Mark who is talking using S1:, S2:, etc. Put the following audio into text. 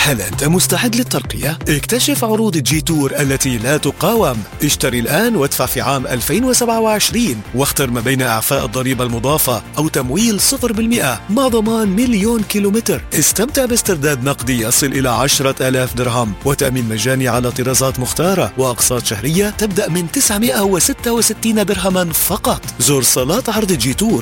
S1: هل أنت مستعد للترقية؟ اكتشف عروض جي تور التي لا تقاوم. اشتري الآن وادفع في عام 2027 واختر ما بين إعفاء الضريبة المضافة أو تمويل 0% مع ضمان 1,000,000 كيلومتر. استمتع باسترداد نقدي يصل إلى 10,000 درهم وتأمين مجاني على طرازات مختارة وأقساط شهرية تبدأ من 966 درهما فقط. زور صالات عرض جي تور